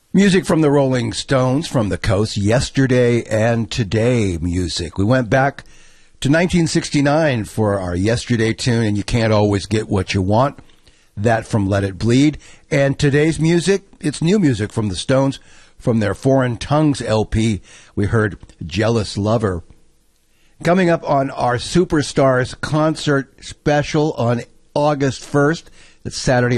Music from the Rolling Stones, from the coast, yesterday and today music. We went back to 1969 for our yesterday tune, and you can't always get what you want. That from Let It Bleed. And today's music, it's new music from the Stones. From their Foreign Tongues LP, we heard Jealous Lover. Coming up on our Superstars concert special on August 1st, it's Saturday,